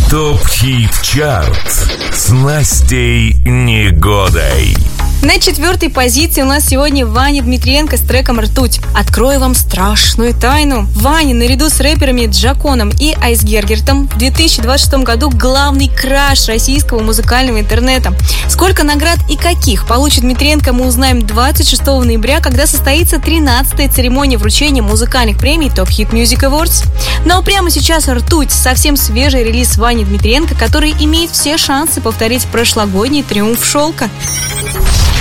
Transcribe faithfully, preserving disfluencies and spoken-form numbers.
ТОП-хит-чарт с Настей Негодой. На четвертой позиции у нас сегодня Ваня Дмитриенко с треком «Ртуть». Открою вам страшную тайну. Ваня наряду с рэперами Джаконом и Айсгергертом в две тысячи двадцать шестом году главный краш российского музыкального интернета. Сколько наград и каких получит Дмитриенко, мы узнаем двадцать шестого ноября, когда состоится тринадцатая церемония вручения музыкальных премий Top Hit Music Awards. Ну а прямо сейчас «Ртуть» — совсем свежий релиз Вани Дмитриенко, который имеет все шансы повторить прошлогодний триумф «Шелка».